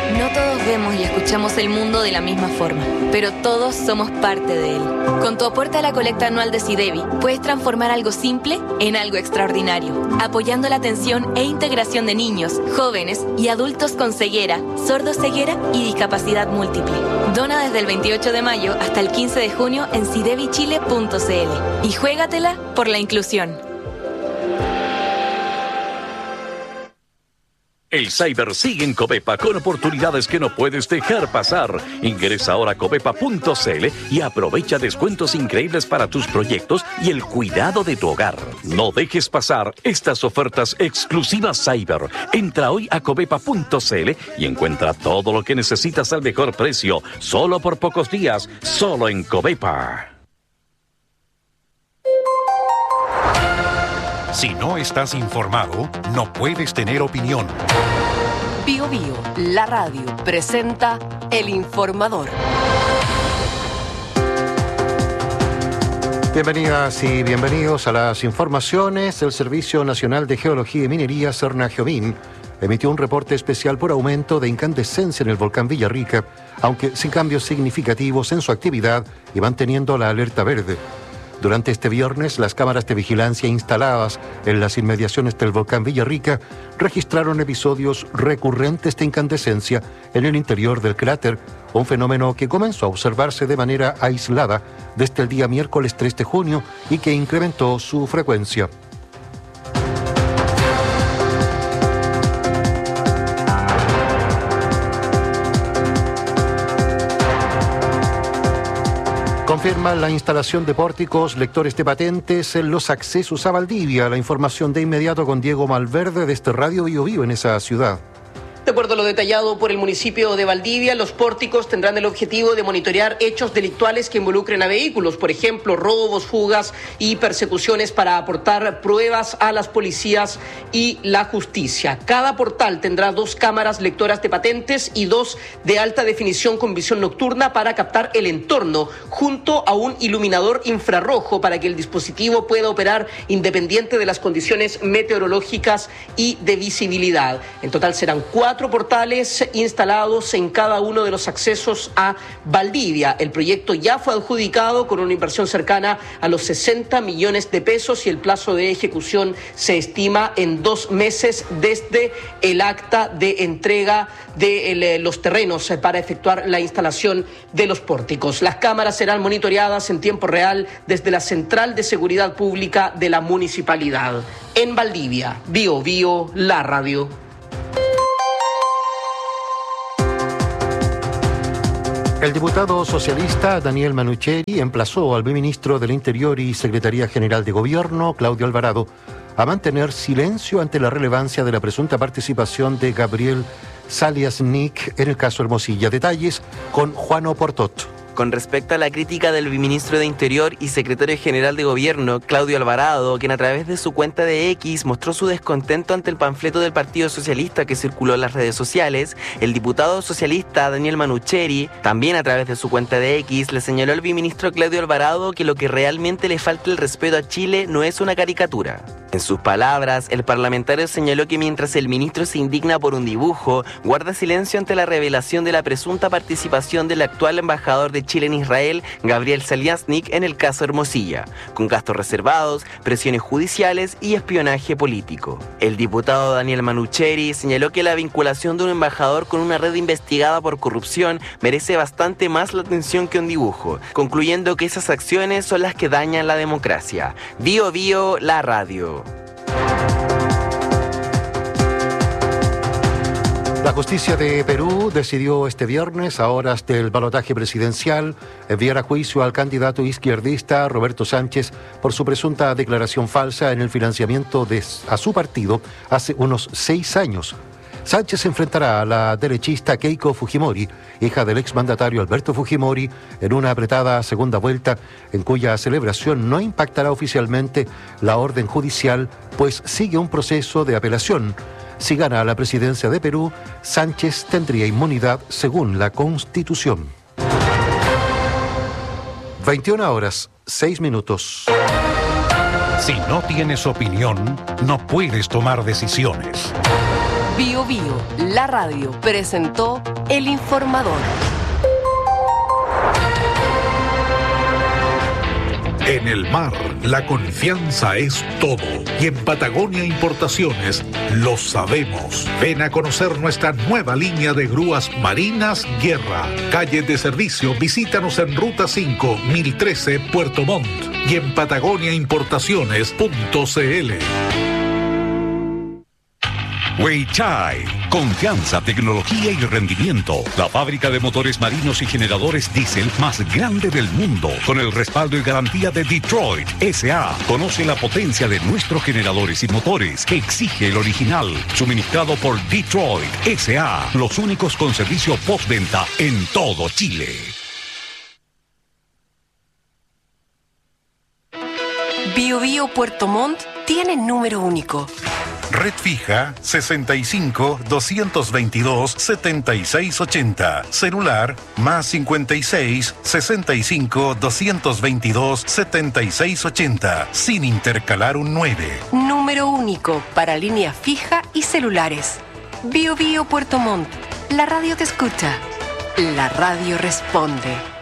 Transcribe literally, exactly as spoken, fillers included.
No todos vemos y escuchamos el mundo de la misma forma, pero todos somos parte de él. Con tu aporte a la colecta anual de SIDEBI, puedes transformar algo simple en algo extraordinario, apoyando la atención e integración de niños, jóvenes y adultos con ceguera, sordoceguera y discapacidad múltiple. Dona desde el veintiocho de mayo hasta el quince de junio en sidebi chile punto c l y juégatela por la inclusión. El Cyber sigue en Covepa con oportunidades que no puedes dejar pasar. Ingresa ahora a covepa punto c l y aprovecha descuentos increíbles para tus proyectos y el cuidado de tu hogar. No dejes pasar estas ofertas exclusivas Cyber. Entra hoy a covepa punto c l y encuentra todo lo que necesitas al mejor precio. Solo por pocos días, solo en Covepa. Si no estás informado, no puedes tener opinión. Bio Bio, la radio, presenta El Informador. Bienvenidas y bienvenidos a las informaciones. El Servicio Nacional de Geología y Minería, SERNAGEOMIN, emitió un reporte especial por aumento de incandescencia en el volcán Villarrica, aunque sin cambios significativos en su actividad y manteniendo la alerta verde. Durante este viernes, las cámaras de vigilancia instaladas en las inmediaciones del volcán Villarrica registraron episodios recurrentes de incandescencia en el interior del cráter, un fenómeno que comenzó a observarse de manera aislada desde el día miércoles tres de junio y que incrementó su frecuencia. Confirma la instalación de pórticos lectores de patentes en los accesos a Valdivia. La información de inmediato con Diego Malverde desde Radio Bio Bio en esa ciudad. De acuerdo a lo detallado por el municipio de Valdivia, los pórticos tendrán el objetivo de monitorear hechos delictuales que involucren a vehículos, por ejemplo, robos, fugas y persecuciones, para aportar pruebas a las policías y la justicia. Cada portal tendrá dos cámaras lectoras de patentes y dos de alta definición con visión nocturna para captar el entorno, junto a un iluminador infrarrojo para que el dispositivo pueda operar independiente de las condiciones meteorológicas y de visibilidad. En total serán cuatro portales instalados en cada uno de los accesos a Valdivia. El proyecto ya fue adjudicado con una inversión cercana a los sesenta millones de pesos y el plazo de ejecución se estima en dos meses desde el acta de entrega de el, los terrenos para efectuar la instalación de los pórticos. Las cámaras serán monitoreadas en tiempo real desde la Central de Seguridad Pública de la Municipalidad. En Valdivia, Bio Bio, la radio. El diputado socialista Daniel Manucheri emplazó al ministro del Interior y Secretaría General de Gobierno, Claudio Alvarado, a mantener silencio ante la relevancia de la presunta participación de Gabriel Saliasnik en el caso Hermosilla. Detalles con Juan Oportot. Con respecto a la crítica del ministro de Interior y secretario general de Gobierno, Claudio Alvarado, quien a través de su cuenta de X mostró su descontento ante el panfleto del Partido Socialista que circuló en las redes sociales, el diputado socialista Daniel Manucheri, también a través de su cuenta de X, le señaló al viceministro Claudio Alvarado que lo que realmente le falta el respeto a Chile no es una caricatura. En sus palabras, el parlamentario señaló que mientras el ministro se indigna por un dibujo, guarda silencio ante la revelación de la presunta participación del actual embajador de Chile en Israel, Gabriel Saliasnik, en el caso Hermosilla, con gastos reservados, presiones judiciales y espionaje político. El diputado Daniel Manucheri señaló que la vinculación de un embajador con una red investigada por corrupción merece bastante más la atención que un dibujo, concluyendo que esas acciones son las que dañan la democracia. Bio Bio, la radio. La justicia de Perú decidió este viernes, a horas del balotaje presidencial, enviar a juicio al candidato izquierdista Roberto Sánchez por su presunta declaración falsa en el financiamiento de, a su partido hace unos seis años. Sánchez enfrentará a la derechista Keiko Fujimori, hija del exmandatario Alberto Fujimori, en una apretada segunda vuelta en cuya celebración no impactará oficialmente la orden judicial, pues sigue un proceso de apelación. Si gana la presidencia de Perú, Sánchez tendría inmunidad según la Constitución. veintiuna horas, seis minutos. Si no tienes opinión, no puedes tomar decisiones. Bio Bio, la radio, presentó El Informador. En el mar, la confianza es todo. Y en Patagonia Importaciones lo sabemos. Ven a conocer nuestra nueva línea de grúas Marinas Guerra. Calle de servicio, visítanos en Ruta cinco, mil trece, Puerto Montt. Y en patagonia importaciones punto c l. Weichai, confianza, tecnología y rendimiento. La fábrica de motores marinos y generadores diésel más grande del mundo, con el respaldo y garantía de Detroit S A Conoce la potencia de nuestros generadores y motores que exige el original, suministrado por Detroit S A los únicos con servicio postventa en todo Chile. Bio Bio Puerto Montt tiene número único. Red fija sesenta y cinco, doscientos veintidós, setenta y seis ochenta. Celular más cincuenta y seis, sesenta y cinco, doscientos veintidós, setenta y seis ochenta. Sin intercalar un nueve. Número único para línea fija y celulares. Bio Bio Puerto Montt. La radio te escucha. La radio responde.